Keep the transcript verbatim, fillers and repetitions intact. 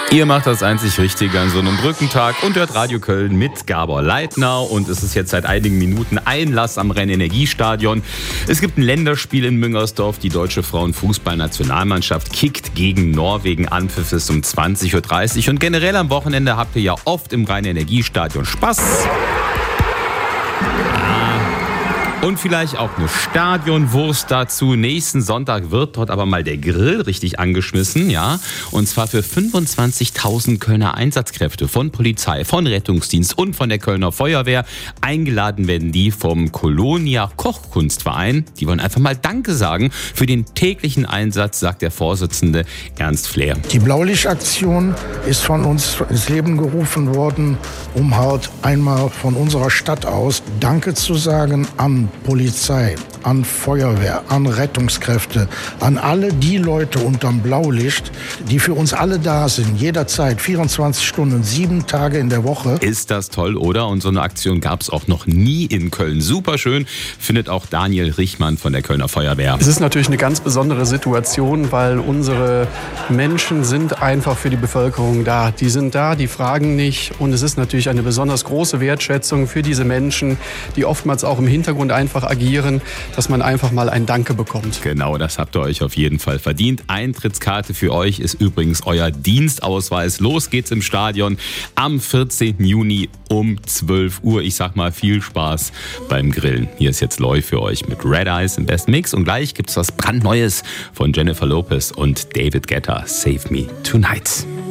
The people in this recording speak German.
Ihr macht das einzig Richtige an so einem Brückentag und hört Radio Köln mit Gabor Leitner. Und es ist jetzt seit einigen Minuten Einlass am Rhein-Energiestadion. Es gibt ein Länderspiel in Müngersdorf. Die deutsche Frauenfußballnationalmannschaft kickt gegen Norwegen. Anpfiff ist um zwanzig Uhr dreißig. Und generell am Wochenende habt ihr ja oft im Rhein-Energiestadion Spaß. Und vielleicht auch eine Stadionwurst dazu. Nächsten Sonntag wird dort aber mal der Grill richtig angeschmissen, ja. Und zwar für fünfundzwanzigtausend Kölner Einsatzkräfte von Polizei, von Rettungsdienst und von der Kölner Feuerwehr. Eingeladen werden die vom Kolonia Kochkunstverein. Die wollen einfach mal Danke sagen für den täglichen Einsatz, sagt der Vorsitzende Ernst Flair. Die Blaulichtaktion ist von uns ins Leben gerufen worden, um halt einmal von unserer Stadt aus Danke zu sagen an Polizei, an Feuerwehr, an Rettungskräfte, an alle die Leute unterm Blaulicht, die für uns alle da sind, jederzeit, vierundzwanzig Stunden, sieben Tage in der Woche. Ist das toll, oder? Und so eine Aktion gab es auch noch nie in Köln. Superschön, findet auch Daniel Richmann von der Kölner Feuerwehr. Es ist natürlich eine ganz besondere Situation, weil unsere Menschen sind einfach für die Bevölkerung da. Die sind da, die fragen nicht. Und es ist natürlich eine besonders große Wertschätzung für diese Menschen, die oftmals auch im Hintergrund einfach agieren, dass man einfach mal ein Danke bekommt. Genau, das habt ihr euch auf jeden Fall verdient. Eintrittskarte für euch ist übrigens euer Dienstausweis. Los geht's im Stadion am vierzehnten Juni um zwölf Uhr. Ich sag mal, viel Spaß beim Grillen. Hier ist jetzt Loy für euch mit Red Eyes im Best Mix. Und gleich gibt's was brandneues von Jennifer Lopez und David Guetta. Save Me Tonight.